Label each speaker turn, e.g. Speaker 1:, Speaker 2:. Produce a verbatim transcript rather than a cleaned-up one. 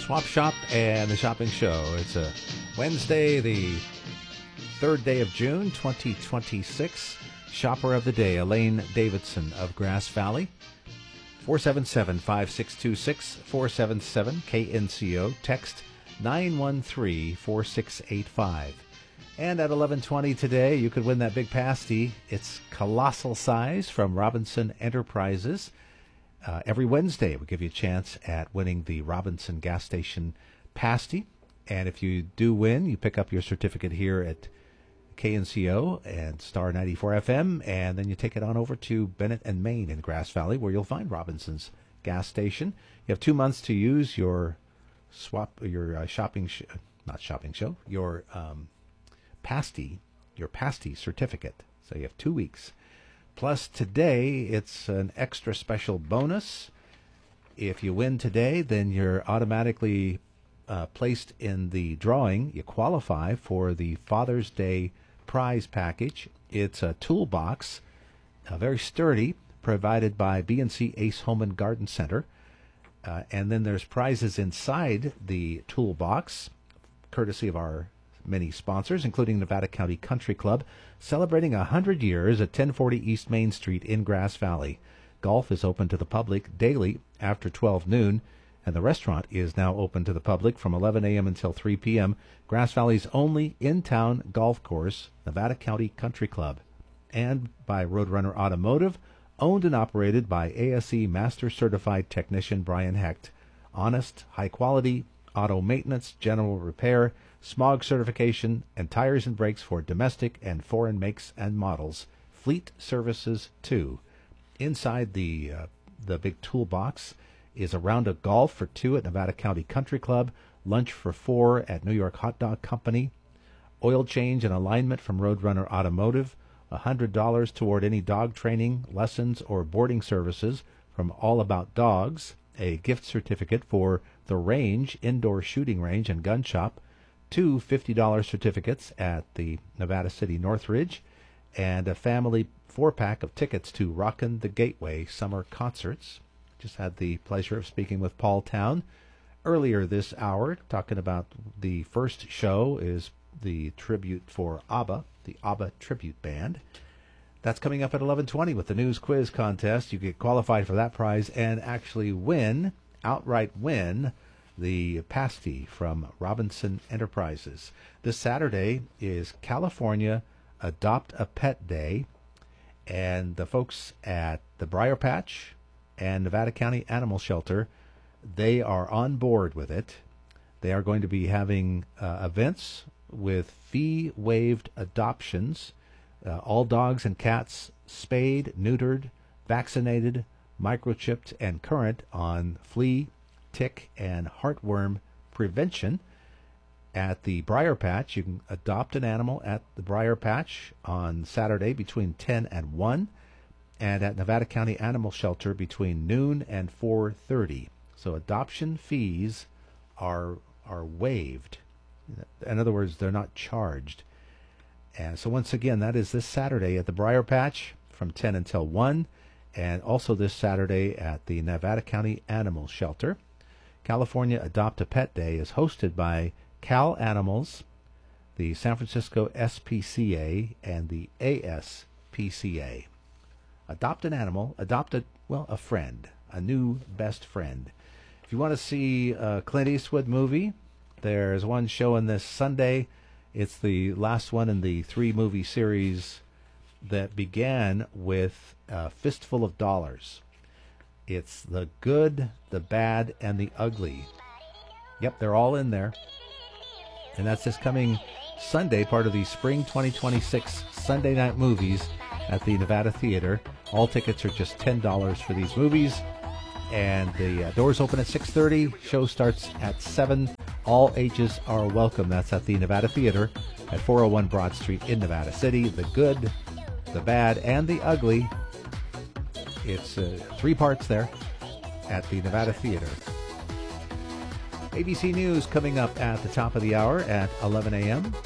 Speaker 1: Swap Shop and the Shopping Show. It's a Wednesday, the third day of June, twenty twenty-six. Shopper of the day, Elaine Davidson of Grass Valley. four seven seven, five six two six, four seven seven, K N C O. Text nine one three, four six eight five. And at eleven twenty today, you could win that big pasty. It's colossal size from Robinson Enterprises. Uh, every Wednesday, we give you a chance at winning the Robinson gas station pasty. And if you do win, you pick up your certificate here at K N C O and Star ninety-four F M, and then you take it on over to Bennett and Main in Grass Valley, where you'll find Robinson's gas station. You have two months to use your swap, your uh, shopping, sh- not shopping show, your um, pasty, your pasty certificate. So you have two weeks. Plus, today, it's an extra special bonus. If you win today, then you're automatically uh, placed in the drawing. You qualify for the Father's Day prize package. It's a toolbox, uh, very sturdy, provided by B and C Ace Home and Garden Center. Uh, and then there's prizes inside the toolbox, courtesy of our many sponsors, including Nevada County Country Club, celebrating one hundred years at ten forty East Main Street in Grass Valley. Golf is open to the public daily after twelve noon, and the restaurant is now open to the public from eleven a.m. until three p.m. Grass Valley's only in-town golf course, Nevada County Country Club. And by Roadrunner Automotive, owned and operated by A S E Master Certified Technician Brian Hecht. Honest, high-quality auto maintenance, general repair, smog certification, and tires and brakes for domestic and foreign makes and models. Fleet services, too. Inside the uh, the big toolbox is a round of golf for two at Nevada County Country Club, lunch for four at New York Hot Dog Company, oil change and alignment from Roadrunner Automotive, one hundred dollars toward any dog training, lessons, or boarding services from All About Dogs, a gift certificate for The Range Indoor Shooting Range and Gun Shop, two fifty dollars certificates at the Nevada City Northridge, and a family four-pack of tickets to Rockin' the Gateway Summer Concerts. Just had the pleasure of speaking with Paul Town earlier this hour, talking about the first show is the tribute for ABBA, the ABBA Tribute Band. That's coming up at eleven twenty with the News Quiz Contest. You get qualified for that prize and actually win, outright win, the pasty from Robinson Enterprises. This Saturday is California Adopt a Pet Day, and the folks at the Briar Patch and Nevada County Animal Shelter, they are on board with it. They are going to be having uh, events with fee-waived adoptions. Uh, all dogs and cats spayed, neutered, vaccinated, microchipped, and current on flea, tick, and heartworm prevention. At the Briar Patch, you can adopt an animal at the Briar Patch on Saturday between ten and one, and at Nevada County Animal Shelter between noon and four thirty. So adoption fees are are waived. In other words, they're not charged. And so once again, that is this Saturday at the Briar Patch from ten until one, and also this Saturday at the Nevada County Animal Shelter. California Adopt a Pet Day is hosted by Cal Animals, the San Francisco S P C A, and the A S P C A. Adopt an animal, adopt a, well, a friend, a new best friend. If you want to see a Clint Eastwood movie, there's one showing this Sunday. It's the last one in the three-movie series that began with a Fistful of Dollars. It's the good, the bad, and the ugly. Yep, they're all in there. And that's this coming Sunday, part of the Spring twenty twenty-six Sunday Night Movies at the Nevada Theater. All tickets are just ten dollars for these movies. And the uh, doors open at six thirty. Show starts at seven. All ages are welcome. That's at the Nevada Theater at four oh one Broad Street in Nevada City. The good, the bad, and the ugly. It's uh, three parts there at the Nevada Theater. A B C News coming up at the top of the hour at eleven a.m.